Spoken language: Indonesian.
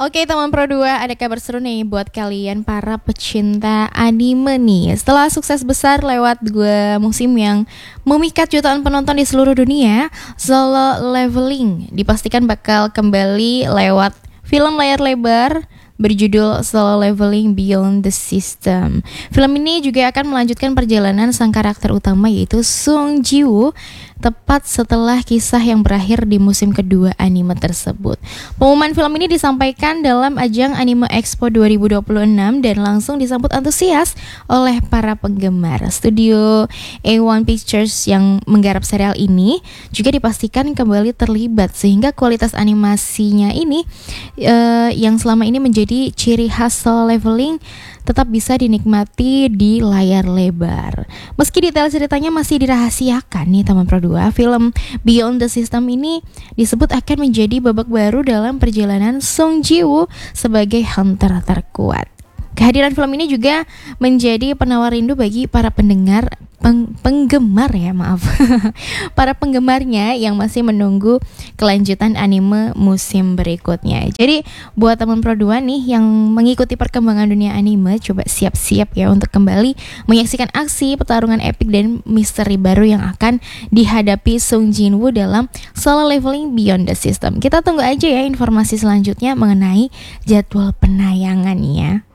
Oke teman Pro 2, ada kabar seru nih buat kalian para pecinta anime nih. Setelah sukses besar lewat 2 musim yang memikat jutaan penonton di seluruh dunia, Solo Leveling dipastikan bakal kembali lewat film layar lebar berjudul Solo Leveling Beyond the System. Film ini juga akan melanjutkan perjalanan sang karakter utama yaitu Sung Ji-woo tepat setelah kisah yang berakhir di musim kedua anime tersebut. Pengumuman film ini disampaikan dalam ajang Anime Expo 2026 dan langsung disambut antusias oleh para penggemar. Studio A1 Pictures yang menggarap serial ini juga dipastikan kembali terlibat sehingga kualitas animasinya ini yang selama ini menjadi ciri khas Solo Leveling tetap bisa dinikmati di layar lebar. Meski detail ceritanya masih dirahasiakan nih teman Pro 2, film Beyond the System ini disebut akan menjadi babak baru dalam perjalanan Sung Ji-woo sebagai hunter terkuat. Kehadiran film ini juga menjadi penawar rindu bagi para penggemar para penggemarnya yang masih menunggu kelanjutan anime musim berikutnya. Jadi buat teman Pro 2 nih yang mengikuti perkembangan dunia anime, coba siap-siap ya untuk kembali menyaksikan aksi, pertarungan epik dan misteri baru yang akan dihadapi Sung Ji-woo dalam Solo Leveling Beyond the System. Kita tunggu aja ya informasi selanjutnya mengenai jadwal penayangannya.